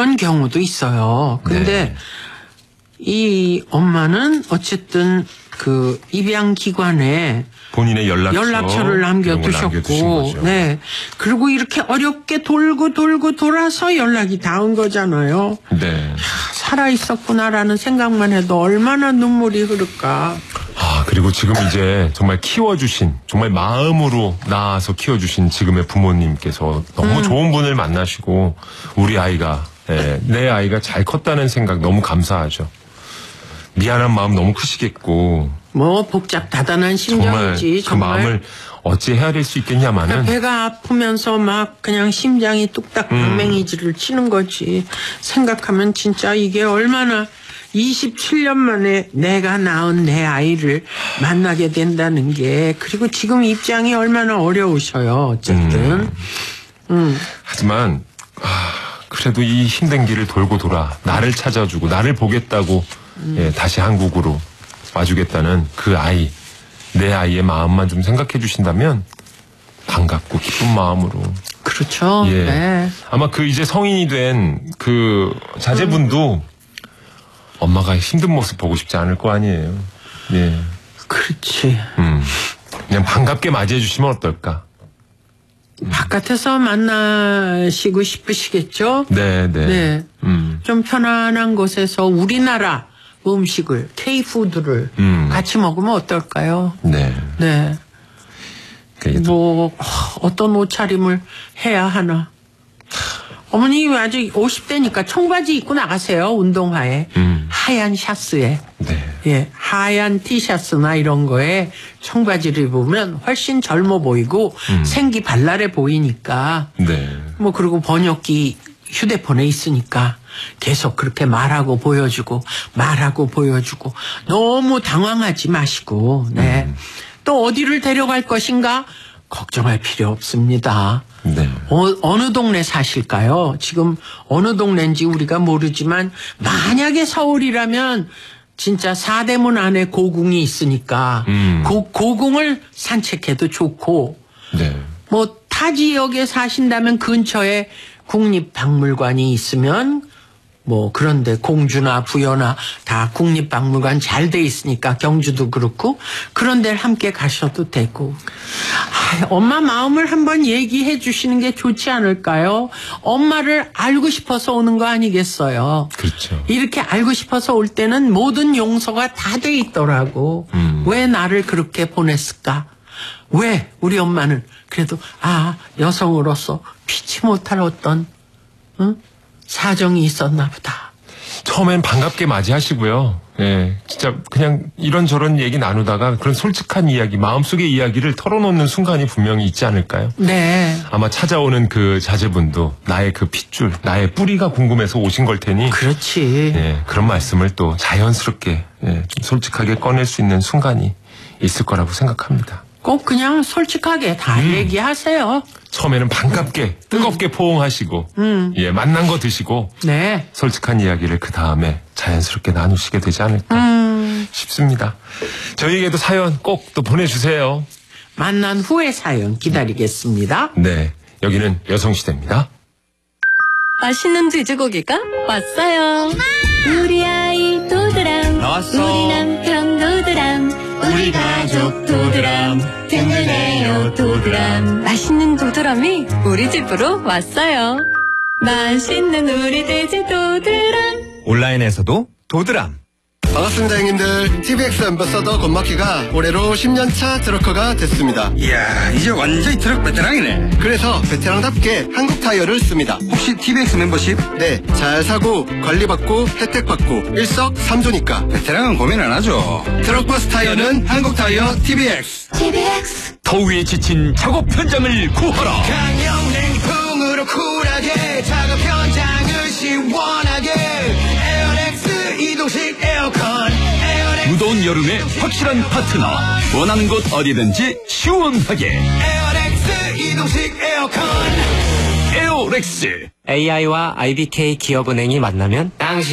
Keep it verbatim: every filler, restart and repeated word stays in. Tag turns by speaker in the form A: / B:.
A: 그런 경우도 있어요. 근데
B: 네.
A: 이 엄마는 어쨌든 그 입양기관에
B: 본인의 연락처,
A: 연락처를 남겨두셨고, 네. 그리고 이렇게 어렵게 돌고 돌고 돌아서 연락이 닿은 거잖아요.
B: 네.
A: 야, 살아있었구나라는 생각만 해도 얼마나 눈물이 흐를까.
B: 아, 그리고 지금 이제 정말 키워주신, 정말 마음으로 낳아서 키워주신 지금의 부모님께서 너무 음. 좋은 분을 만나시고, 우리 아이가, 예, 내 아이가 잘 컸다는 생각 너무 감사하죠. 미안한 마음 너무 크시겠고.
A: 뭐 복잡 다단한 심정이지.
B: 정말 그 정말. 마음을 어찌 헤아릴 수 있겠냐마는.
A: 배가 아프면서 막 그냥 심장이 뚝딱 방맹이질을 음. 치는 거지. 생각하면 진짜 이게 얼마나 이십칠 년 만에 내가 낳은 내 아이를 만나게 된다는 게, 그리고 지금 입장이 얼마나 어려우셔요. 어쨌든. 음. 음.
B: 하지만 아, 그래도 이 힘든 길을 돌고 돌아 나를 찾아주고 나를 보겠다고 음. 예, 다시 한국으로 와주겠다는 그 아이, 내 아이의 마음만 좀 생각해 주신다면 반갑고 기쁜 마음으로.
A: 그렇죠.
B: 예.
A: 네.
B: 아마 그 이제 성인이 된 그 자제분도 음. 엄마가 힘든 모습 보고 싶지 않을 거 아니에요. 예.
A: 그렇지.
B: 음. 그냥 반갑게 맞이해 주시면 어떨까?
A: 바깥에서 만나시고 싶으시겠죠?
B: 네, 네. 네.
A: 음. 좀 편안한 곳에서 우리나라 음식을, K푸드를 음. 같이 먹으면 어떨까요?
B: 네.
A: 네. 뭐, 어떤 옷차림을 해야 하나. 어머니 아직 오십 대니까 청바지 입고 나가세요. 운동화에. 음. 하얀 샤츠에.
B: 네.
A: 예, 하얀 티셔츠나 이런 거에 청바지를 입으면 훨씬 젊어 보이고 음. 생기 발랄해 보이니까.
B: 네.
A: 뭐 그리고 번역기 휴대폰에 있으니까 계속 그렇게 말하고 보여주고 말하고 보여주고 너무 당황하지 마시고. 네. 음. 또 어디를 데려갈 것인가 걱정할 필요 없습니다.
B: 네.
A: 어, 어느 동네 사실까요? 지금 어느 동네인지 우리가 모르지만 만약에 서울이라면 진짜 사대문 안에 고궁이 있으니까 음. 고, 고궁을 산책해도 좋고
B: 네.
A: 뭐 타 지역에 사신다면 근처에 국립박물관이 있으면 뭐 그런데 공주나 부여나 다 국립박물관 잘 돼 있으니까 경주도 그렇고 그런 데를 함께 가셔도 되고. 아, 엄마 마음을 한번 얘기해 주시는 게 좋지 않을까요? 엄마를 알고 싶어서 오는 거 아니겠어요?
B: 그렇죠.
A: 이렇게 알고 싶어서 올 때는 모든 용서가 다 돼 있더라고. 음. 왜 나를 그렇게 보냈을까? 왜 우리 엄마는 그래도 아 여성으로서 피치 못할 어떤 응? 사정이 있었나 보다.
B: 처음엔 반갑게 맞이하시고요. 예, 진짜 그냥 이런저런 얘기 나누다가 그런 솔직한 이야기, 마음속의 이야기를 털어놓는 순간이 분명히 있지 않을까요?
A: 네.
B: 아마 찾아오는 그 자제분도 나의 그 핏줄, 나의 뿌리가 궁금해서 오신 걸 테니.
A: 그렇지.
B: 예, 그런 말씀을 또 자연스럽게 예, 좀 솔직하게 꺼낼 수 있는 순간이 있을 거라고 생각합니다.
A: 꼭 그냥 솔직하게 다 음. 얘기하세요.
B: 처음에는 반갑게 뜨겁게 음. 포옹하시고 음. 예 만난 거 드시고
A: 네.
B: 솔직한 이야기를 그 다음에 자연스럽게 나누시게 되지 않을까
A: 음.
B: 싶습니다. 저희에게도 사연 꼭 또 보내주세요.
A: 만난 후의 사연 기다리겠습니다.
B: 네, 여기는 여성시대입니다.
C: 맛있는 돼지고기가 왔어요. 우리 아이 도드람,
D: 나왔어.
C: 우리 남편 도드람, 우리 가족 도드람, 든든해요 도드람. 맛있는 도드람이 우리 집으로 왔어요. 맛있는 우리 돼지 도드람.
D: 온라인에서도 도드람.
E: 반갑습니다 형님들. 티비엑스 앰버서더 권마키가 올해로 십 년 차 트럭커가 됐습니다.
F: 이야 이제 완전히 트럭 베테랑이네.
E: 그래서 베테랑답게 한국 타이어를 씁니다.
F: 혹시 티비엑스 멤버십?
E: 네, 잘 사고 관리받고 혜택받고 일석삼조니까
F: 베테랑은 고민 안 하죠.
E: 트럭버스 타이어는 한국 타이어 티비엑스.
C: 티비엑스.
D: 더위에 지친 작업 현장을 구하라.
E: 강력 냉풍으로 쿨하게 작업 현장을 시원하게 에어렉스 이동식 에어컨.
D: 무더운 여름에 확실한 파트너. 원하는 곳 어디든지 시원하게.
E: 에어렉스 이동식 에어컨.
D: 에어렉스.
G: 에이아이와 아이비케이 기업은행이 만나면 당신